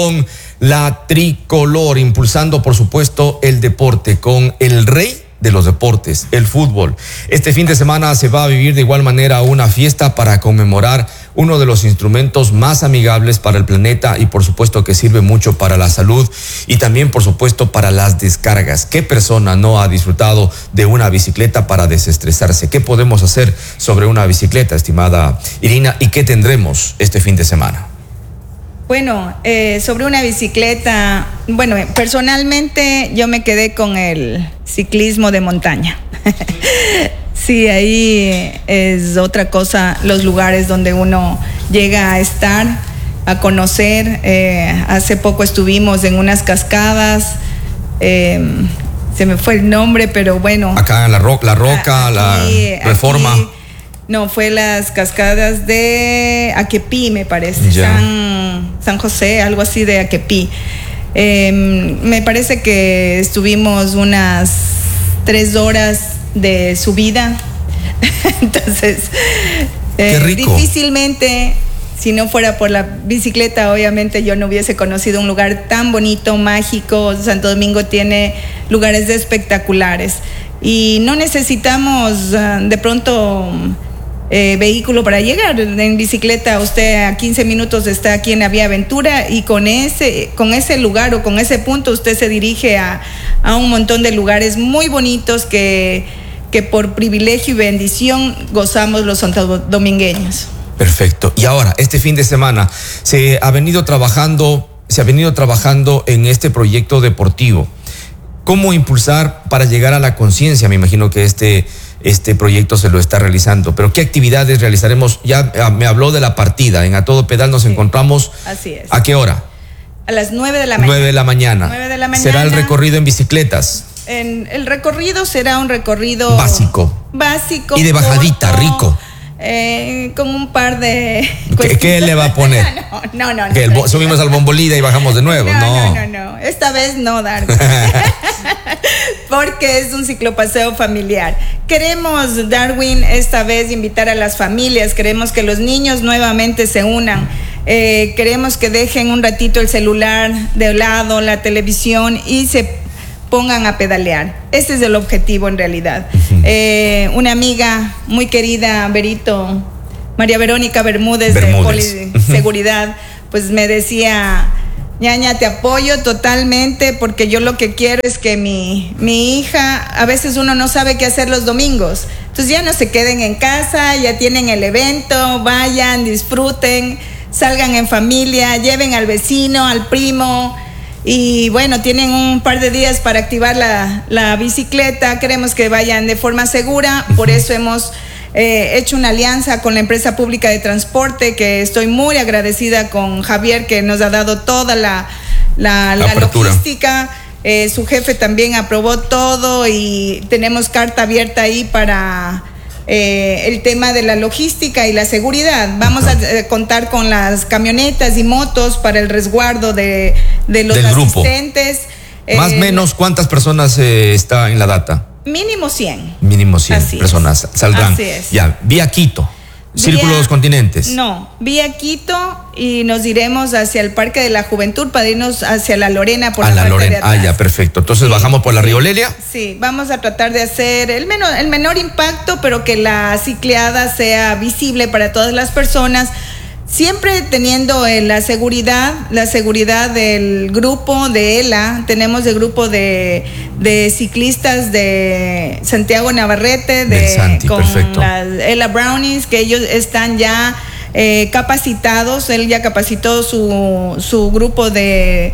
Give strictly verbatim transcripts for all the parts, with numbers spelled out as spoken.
Con la tricolor, impulsando por supuesto el deporte, con el rey de los deportes, el fútbol. Este fin de semana se va a vivir de igual manera una fiesta para conmemorar uno de los instrumentos más amigables para el planeta y por supuesto que sirve mucho para la salud y también por supuesto para las descargas. ¿Qué persona no ha disfrutado de una bicicleta para desestresarse? ¿Qué podemos hacer sobre una bicicleta, estimada Irina? ¿Y qué tendremos este fin de semana? Bueno, eh, sobre una bicicleta, bueno, personalmente yo me quedé con el ciclismo de montaña. Sí, ahí es otra cosa, los lugares donde uno llega a estar, a conocer. Eh, hace poco estuvimos en unas cascadas, eh, se me fue el nombre, pero bueno. Acá en la, ro la Roca, aquí, la Reforma. Aquí, no, fue las cascadas de Aquepí, me parece, San, San José, algo así de Aquepí. Eh, me parece que estuvimos unas tres horas de subida. Entonces, eh, Qué rico. Difícilmente, si no fuera por la bicicleta, obviamente yo no hubiese conocido un lugar tan bonito, mágico. Santo Domingo tiene lugares espectaculares y no necesitamos uh, de pronto Eh, vehículo para llegar. En bicicleta usted a quince minutos está aquí en la Vía Aventura y con ese, con ese lugar o con ese punto usted se dirige a, a un montón de lugares muy bonitos que, que por privilegio y bendición gozamos los santodomingueños. Perfecto. Y ahora, este fin de semana se ha venido trabajando, se ha venido trabajando en este proyecto deportivo. ¿Cómo impulsar para llegar a la conciencia? Me imagino que este Este proyecto se lo está realizando, pero ¿qué actividades realizaremos? Ya me habló de la partida, en A Todo Pedal nos sí, encontramos. Así es. ¿A qué hora? A las nueve de la mañana. nueve de la mañana. nueve de la mañana. ¿Será el recorrido en bicicletas? En, el recorrido será un recorrido básico. Básico. Y de bajadita, corto, rico. Eh, con un par de... ¿Qué, ¿Qué le va a poner? no, no, no. ¿Que el, subimos al Bombolida y bajamos de nuevo? No, no, no, no, no. Esta vez no, Darwin. Porque es un ciclopaseo familiar. Queremos, Darwin, esta vez invitar a las familias. Queremos que los niños nuevamente se unan. Eh, queremos que dejen un ratito el celular de lado, la televisión y se pongan a pedalear. Ese es el objetivo en realidad. Uh-huh. eh, una amiga muy querida, Berito, María Verónica Bermúdez, Bermúdez. de Poliseguridad, uh-huh. pues me decía: ñaña, te apoyo totalmente porque yo lo que quiero es que mi, mi hija, a veces uno no sabe qué hacer los domingos, entonces ya no se queden en casa, ya tienen el evento, vayan, disfruten, salgan en familia, lleven al vecino, al primo. Y bueno, tienen un par de días para activar la, la bicicleta. Queremos que vayan de forma segura. Por eso hemos eh, hecho una alianza con la empresa pública de transporte, que estoy muy agradecida con Javier, que nos ha dado toda la, la, la logística. Eh, su jefe también aprobó todo y tenemos carta abierta ahí para eh, el tema de la logística y la seguridad. Vamos a eh, contar con las camionetas y motos para el resguardo de, de los Del asistentes. Eh, Más o menos, ¿cuántas personas eh, está en la data? Mínimo cien. Mínimo cien Así personas es. saldrán. Así es. Ya, vía Quito. Círculo vía, de los Continentes. No, vía Quito y nos iremos hacia el Parque de la Juventud para irnos hacia la Lorena por a la, la parte Lorena. de atrás. Ah, ya, perfecto. Entonces sí, bajamos por la sí, Riolelia. Sí, vamos a tratar de hacer el menor, el menor impacto, pero que la cicleada sea visible para todas las personas. Siempre teniendo eh, la seguridad, la seguridad del grupo de ELA. Tenemos el grupo de, de ciclistas de Santiago Navarrete, de Santi, con perfecto. las ELA Brownies, que ellos están ya eh, capacitados. Él ya capacitó su, su grupo de,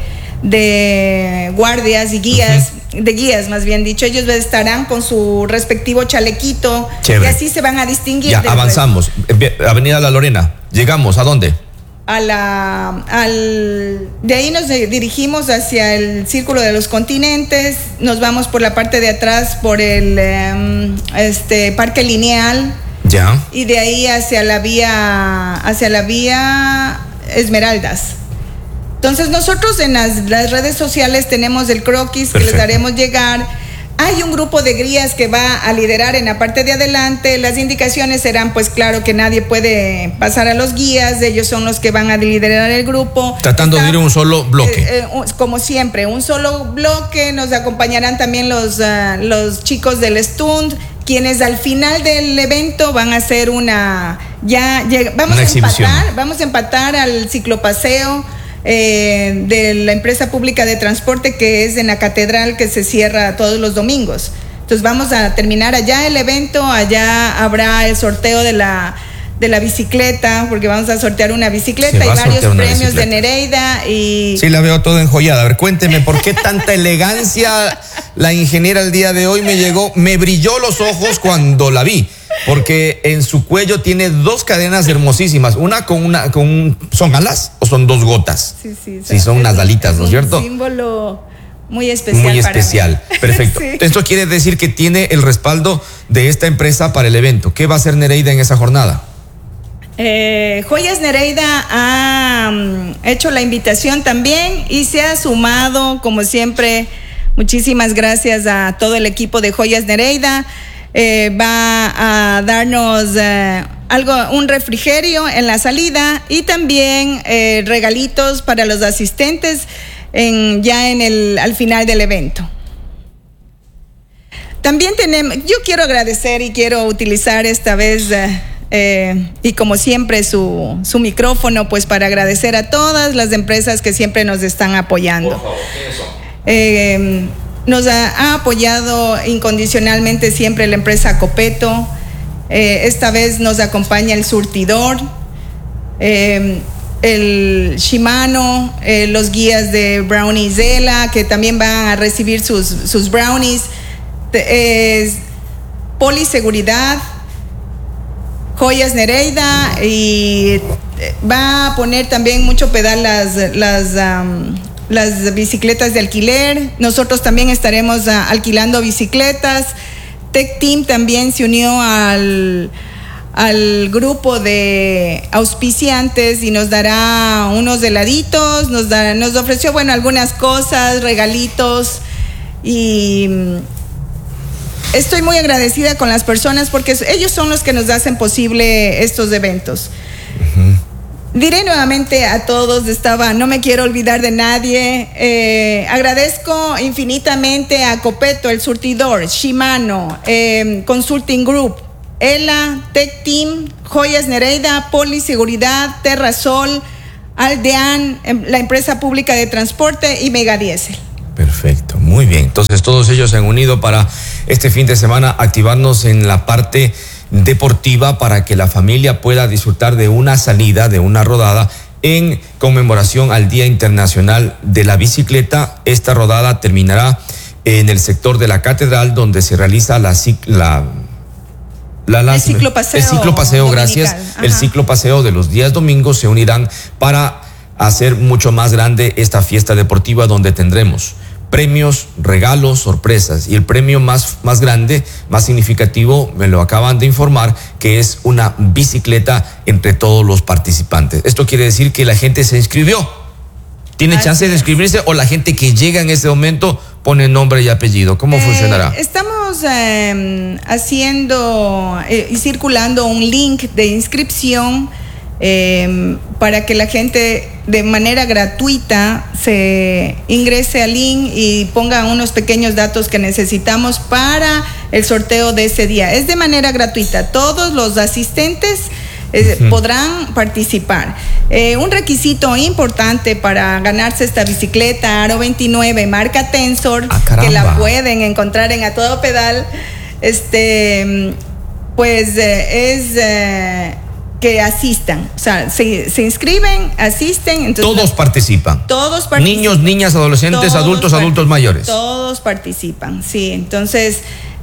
de guardias y guías, uh-huh. de guías más bien dicho. Ellos estarán con su respectivo chalequito. Chévere. Y así se van a distinguir. Ya, avanzamos. Avenida La Lorena. ¿Llegamos a dónde? A la, al, de ahí nos dirigimos hacia el Círculo de los Continentes, nos vamos por la parte de atrás por el um, este, Parque Lineal. Ya. Y de ahí hacia la vía, hacia la vía Esmeraldas. Entonces nosotros en las, las redes sociales tenemos el croquis. Perfecto. Que les haremos llegar. Hay un grupo de guías que va a liderar en la parte de adelante. Las indicaciones serán, pues claro, que nadie puede pasar a los guías. Ellos son los que van a liderar el grupo. Tratando Está, de ir un solo bloque. Eh, eh, como siempre, un solo bloque. Nos acompañarán también los, uh, los chicos del Stund, quienes al final del evento van a hacer una... ya, ya Vamos una a exhibición. empatar, vamos a empatar al ciclopaseo Eh, de la empresa pública de transporte, que es en la catedral, que se cierra todos los domingos. Entonces vamos a terminar allá el evento. Allá habrá el sorteo de la, de la bicicleta, porque vamos a sortear una bicicleta y varios premios bicicleta. de Nereida. Y... Sí, la veo toda enjollada. A ver, cuénteme, ¿por qué tanta elegancia? La ingeniera el día de hoy me llegó, me brilló los ojos cuando la vi. Porque en su cuello tiene dos cadenas hermosísimas. Una con una, con un, ¿son alas o son dos gotas? Sí, sí. Sí, son unas alitas, ¿no es cierto? Un símbolo muy especial. Muy especial. Para mí. Perfecto. Sí. Esto quiere decir que tiene el respaldo de esta empresa para el evento. ¿Qué va a hacer Nereida en esa jornada? Eh, Joyas Nereida ha um, hecho la invitación también y se ha sumado, como siempre. Muchísimas gracias a todo el equipo de Joyas Nereida. Eh, va a darnos eh, algo, un refrigerio en la salida y también eh, regalitos para los asistentes en, ya en el, al final del evento. También tenemos, yo quiero agradecer y quiero utilizar esta vez eh, eh, y como siempre su, su micrófono, pues para agradecer a todas las empresas que siempre nos están apoyando. Por favor, ¿quiénes son? Eh, Nos ha, ha apoyado incondicionalmente siempre la empresa Copeto. Eh, esta vez nos acompaña el Surtidor, eh, el Shimano, eh, los guías de Brownie Zela, que también van a recibir sus, sus brownies. Eh, Poliseguridad, Joyas Nereida, y va a poner también mucho pedal las... las um, las bicicletas de alquiler. Nosotros también estaremos uh, alquilando bicicletas. Tech Team también se unió al, al grupo de auspiciantes y nos dará unos heladitos, nos, da, nos ofreció, bueno, algunas cosas, regalitos, y estoy muy agradecida con las personas porque ellos son los que nos hacen posible estos eventos. Uh-huh. Diré nuevamente a todos, estaba, no me quiero olvidar de nadie. Eh, agradezco infinitamente a Copeto, el Surtidor, Shimano, eh, Consulting Group, ELA, Tech Team, Joyas Nereida, Poliseguridad, Terrasol, Aldean, la empresa pública de transporte, y Megadiesel. Perfecto, muy bien. Entonces todos ellos se han unido para este fin de semana activarnos en la parte deportiva para que la familia pueda disfrutar de una salida, de una rodada en conmemoración al Día Internacional de la Bicicleta. Esta rodada terminará en el sector de la Catedral, donde se realiza la la, la, la el ciclopaseo. El ciclopaseo, gracias. Ajá. El ciclopaseo de los días domingos se unirán para hacer mucho más grande esta fiesta deportiva, donde tendremos premios, regalos, sorpresas, y el premio más, más grande, más significativo, me lo acaban de informar, que es una bicicleta entre todos los participantes. Esto quiere decir que la gente se inscribió, tiene Así chance de inscribirse, o la gente que llega en este momento pone nombre y apellido. ¿Cómo eh, funcionará? Estamos eh, haciendo y eh, circulando un link de inscripción Eh, para que la gente de manera gratuita se ingrese al link y ponga unos pequeños datos que necesitamos para el sorteo de ese día. Es de manera gratuita, todos los asistentes eh, uh-huh. podrán participar. Eh, un requisito importante para ganarse esta bicicleta Aro veintinueve marca Tensor, ah, que la pueden encontrar en A Todo Pedal, este, pues eh, es... Eh, que asistan, o sea, se, se inscriben, asisten. Entonces, todos participan. Todos participan. Niños, niñas, adolescentes, todos adultos, adultos mayores. Todos participan, sí. Entonces,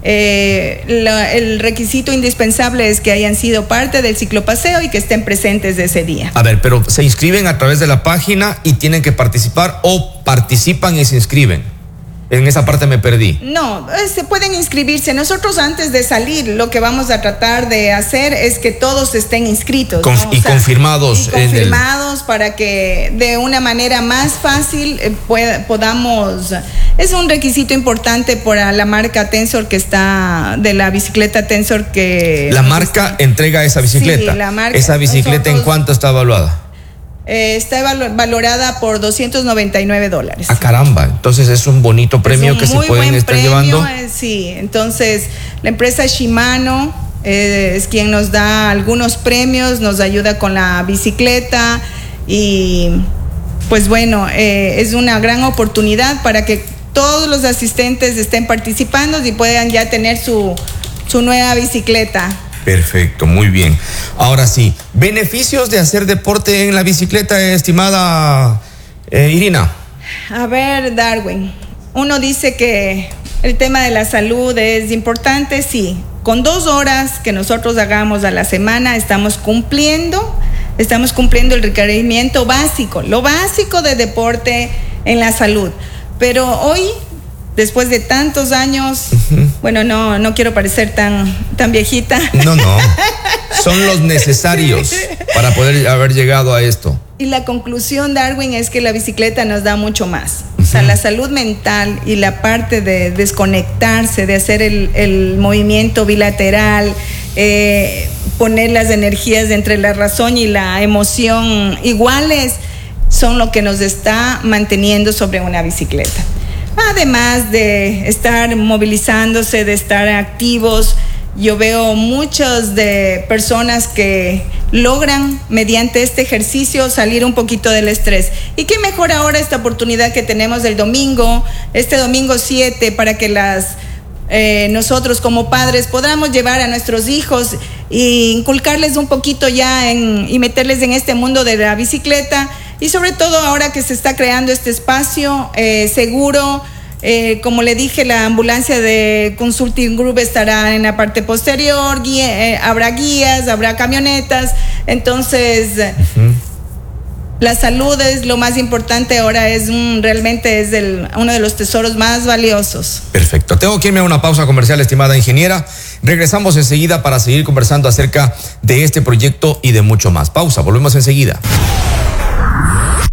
eh, la, el requisito indispensable es que hayan sido parte del ciclopaseo y que estén presentes de ese día. A ver, pero ¿se inscriben a través de la página y tienen que participar, o participan y se inscriben? En esa parte me perdí. No, se pueden inscribirse. Nosotros antes de salir lo que vamos a tratar de hacer es que todos estén inscritos. Conf- ¿no? y, sea, confirmados y confirmados. El... para que de una manera más fácil eh, pueda, podamos... Es un requisito importante para la marca Tensor que está, de la bicicleta Tensor que... La marca está... entrega esa bicicleta. Sí, la marca. ¿Esa bicicleta nosotros... en cuánto está evaluada? Eh, está valorada por doscientos noventa y nueve dólares. Ah, caramba, entonces es un bonito premio un que se pueden estar premio, llevando. Eh, sí, entonces la empresa Shimano eh, es quien nos da algunos premios, nos ayuda con la bicicleta y pues bueno, eh, es una gran oportunidad para que todos los asistentes estén participando y puedan ya tener su, su nueva bicicleta. Perfecto, muy bien. Ahora sí, beneficios de hacer deporte en la bicicleta, estimada eh, Irina. A ver, Darwin, uno dice que el tema de la salud es importante, sí. Con dos horas que nosotros hagamos a la semana estamos cumpliendo, estamos cumpliendo el requerimiento básico, lo básico de deporte en la salud. Pero hoy, después de tantos años, uh-huh. bueno, no, no quiero parecer tan, tan viejita. No, no, son los necesarios para poder haber llegado a esto. Y la conclusión, Darwin, es que la bicicleta nos da mucho más. Uh-huh. O sea, la salud mental y la parte de desconectarse, de hacer el, el movimiento bilateral, eh, poner las energías entre la razón y la emoción iguales, son lo que nos está manteniendo sobre una bicicleta. Además de estar movilizándose, de estar activos, yo veo muchas de personas que logran mediante este ejercicio salir un poquito del estrés. Y qué mejor ahora esta oportunidad que tenemos el domingo, este domingo siete, para que las eh, nosotros como padres podamos llevar a nuestros hijos e inculcarles un poquito ya en, y meterles en este mundo de la bicicleta. Y sobre todo ahora que se está creando este espacio eh, seguro, eh, como le dije, la ambulancia de Consulting Group estará en la parte posterior, guía, eh, habrá guías, habrá camionetas, entonces uh-huh. la salud es lo más importante ahora, es un, realmente es el, uno de los tesoros más valiosos. Perfecto, tengo que irme a una pausa comercial, estimada ingeniera. Regresamos enseguida para seguir conversando acerca de este proyecto y de mucho más. Pausa, volvemos enseguida.